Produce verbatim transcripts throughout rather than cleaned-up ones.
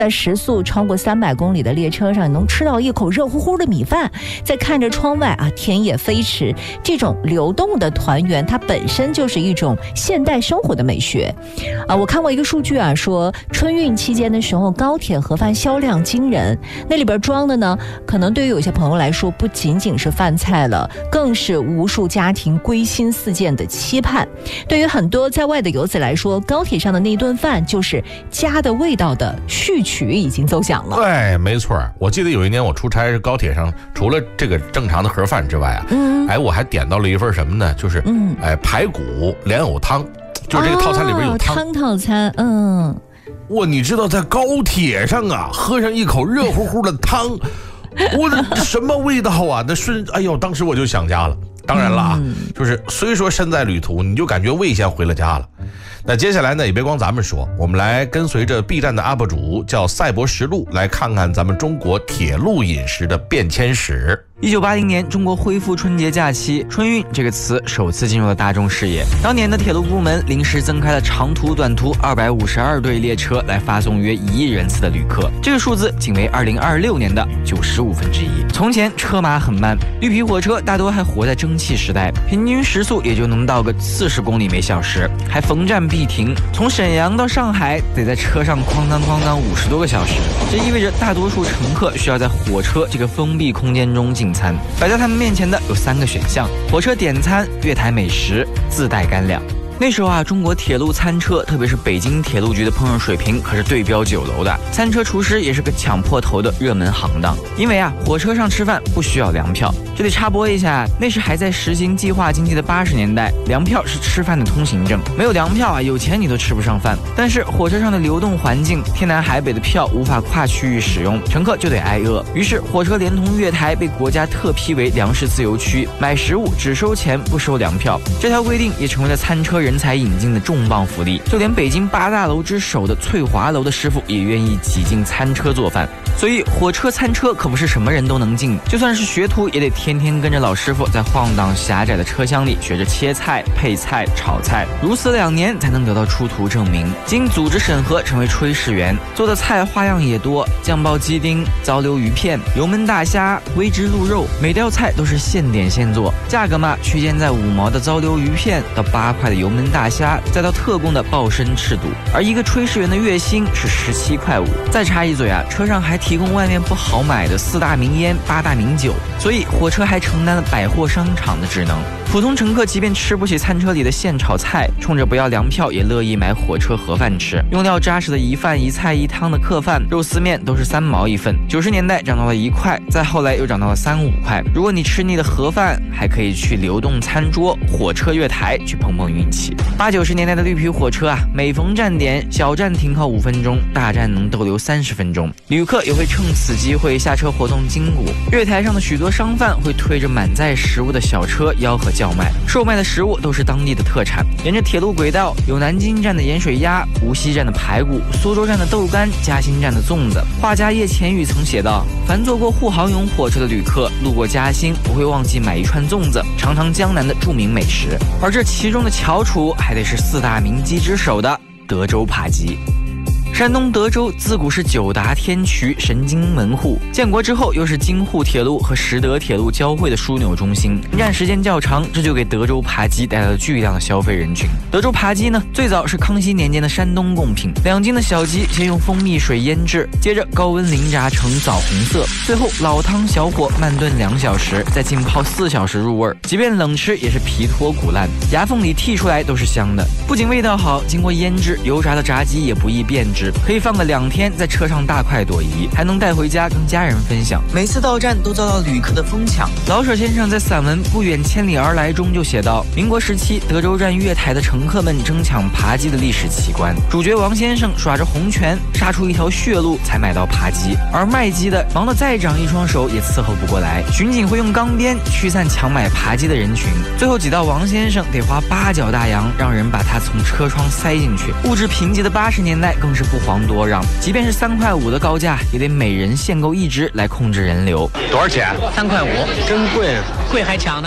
在时速超过三百公里的列车上，能吃到一口热乎乎的米饭，再看着窗外啊，田野飞驰，这种流动的团圆，它本身就是一种现代生活的美学啊。我看过一个数据啊，说春运期间的时候，高铁盒饭销量惊人，那里边装的呢，可能对于有些朋友来说，不仅仅是饭菜了，更是无数家庭归心似箭的期盼。对于很多在外的游子来说，高铁上的那顿饭就是家的味道的序曲已经奏响了。 对，没错。我记得有一年我出差，高铁上除了这个正常的盒饭之外啊，嗯，哎，我还点到了一份什么呢？就是嗯，哎，排骨莲藕汤，就是这个套餐里边有汤。 哦、汤套餐，嗯。 哇，你知道在高铁上啊，喝上一口热乎乎的汤，我什么味道啊？那瞬，哎呦，当时我就想家了。当然了啊，嗯、就是虽说身在旅途，你就感觉胃先回了家了。那接下来呢，也别光咱们说，我们来跟随着 B 站的 U P 主叫赛博实录，来看看咱们中国铁路饮食的变迁史。 一九八零年，中国恢复春节假期，春运这个词首次进入了大众视野。当年的铁路部门临时增开了长途、短途二百五十二对列车，来发送约一亿人次的旅客。这个数字仅为二零二六年的九十五分之一。从前车马很慢，绿皮火车大多还活在蒸汽时代，平均时速也就能到个四十公里每小时，还逢站必停。从沈阳到上海，得在车上哐当哐当五十多个小时。这意味着大多数乘客需要在火车这个封闭空间中进餐，摆在他们面前的有三个选项：火车点餐、月台美食、自带干粮。那时候啊，中国铁路餐车，特别是北京铁路局的烹饪水平可是对标九楼的。餐车厨师也是个抢破头的热门行当，因为啊，火车上吃饭不需要粮票。这里插播一下，那时还在实行计划经济的八十年代，粮票是吃饭的通行证，没有粮票啊，有钱你都吃不上饭。但是火车上的流动环境，天南海北的票无法跨区域使用，乘客就得挨饿。于是火车连同月台被国家特批为粮食自由区，买食物只收钱不收粮票。这条规定也成为了餐车人才引进的重磅福利，就连北京八大楼之首的翠华楼的师傅也愿意挤进餐车做饭。所以火车餐车可不是什么人都能进，就算是学徒也得天天跟着老师傅在晃荡狭窄的车厢里学着切菜、配菜、炒菜，如此两年才能得到出图证明。经组织审核成为炊事员，做的菜花样也多，酱爆鸡丁、糟溜鱼片、油焖大虾、煨汁鹿肉，每道菜都是现点现做，价格嘛区间在五毛的糟溜鱼片到八块的油焖大虾，再到特供的爆参翅肚，而一个炊事员的月薪是十七块五。再插一嘴啊，车上还提供外面不好买的四大名烟、八大名酒，所以火车还承担了百货商场的职能。普通乘客即便吃不起餐车里的现炒菜，冲着不要粮票也乐意买火车盒饭吃。用料扎实的一饭一菜一汤的客饭，肉丝面都是三毛一份。九十年代涨到了一块，再后来又涨到了三五块。如果你吃腻的盒饭，还可以去流动餐桌、火车月台去碰碰运气。八九十年代的绿皮火车啊，每逢站点，小站停靠五分钟，大站能逗留三十分钟。旅客也会趁此机会下车活动筋骨。月台上的许多商贩会推着满载食物的小车吆喝叫卖，售卖的食物都是当地的特产。沿着铁路轨道，有南京站的盐水鸭、无锡站的排骨、苏州站的豆干、嘉兴站的粽子。画家叶浅予曾写道：凡坐过沪杭甬火车的旅客，路过嘉兴不会忘记买一串粽子，尝尝江南的著名美食。而这其中的翘楚，还得是四大名鸡之首的德州扒鸡。山东德州自古是九达天衢、神经门户，建国之后又是京沪铁路和实德铁路交汇的枢纽中心，停站时间较长，这就给德州扒鸡带来了巨量的消费人群。德州扒鸡呢，最早是康熙年间的山东贡品，两斤的小鸡先用蜂蜜水腌制，接着高温淋炸成枣红色，最后老汤小火慢炖两小时，再浸泡四小时入味，即便冷吃也是皮脱骨烂，牙缝里剔出来都是香的。不仅味道好，经过腌制油炸的炸鸡也不易变质，可以放个两天，在车上大快朵颐，还能带回家跟家人分享。每次到站都遭到旅客的疯抢。老舍先生在散文《不远千里而来》中就写道，民国时期德州站月台的乘客们争抢扒鸡的历史奇观。主角王先生耍着红拳，杀出一条血路才买到扒鸡，而卖鸡的忙得再长一双手也伺候不过来。巡警会用钢鞭驱散抢买扒鸡的人群，最后挤到王先生得花八角大洋让人把他从车窗塞进去。物质贫瘠的八十年代更是不遑多让，即便是三块五的高价，也得每人限购一只来控制人流。 多少钱？ 三块五， 真贵啊！ 贵还抢呢。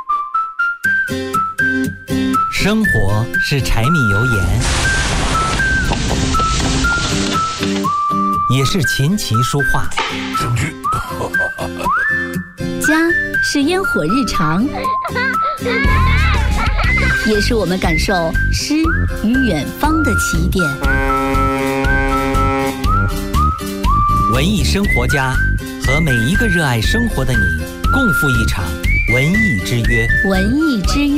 生活是柴米油盐， 也是琴棋书画。 证据。 家是烟火日常，也是我们感受诗与远方的起点。 文艺生活家，和每一个热爱生活的你，共赴一场文艺之约。 文艺之约。